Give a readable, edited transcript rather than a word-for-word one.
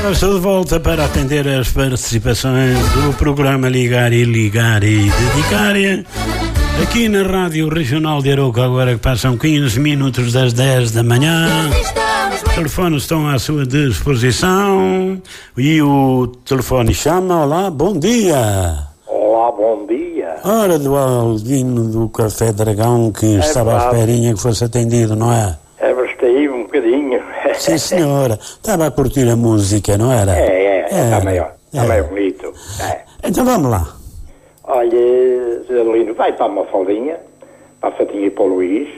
Estou de volta para atender as participações do programa Ligar e Dedicar. Aqui na Rádio Regional de Arouca, agora que passam 15 minutos das 10 da manhã. Os telefones estão à sua disposição e o telefone chama. Olá, bom dia. Olá, bom dia. Hora do Aldino do Café Dragão, que estava à esperinha que fosse atendido, não é? Abastei um bocadinho. Sim, senhora. Estava a curtir a música, não era? Está meio bonito. Então vamos lá. Olha, Adelino, vai para uma faldinha, para a Fatinha e para o Luís,